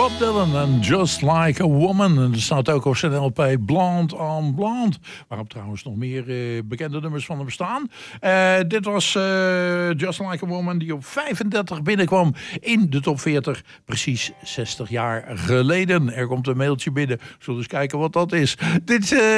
Bob Dylan en Just Like a Woman. En er staat ook op zijn LP Blonde on Blonde. Waarop trouwens nog meer bekende nummers van hem bestaan. Dit was Just Like a Woman die op 35 binnenkwam in de top 40. Precies 60 jaar geleden. Er komt een mailtje binnen. Zullen we eens kijken wat dat is. Dit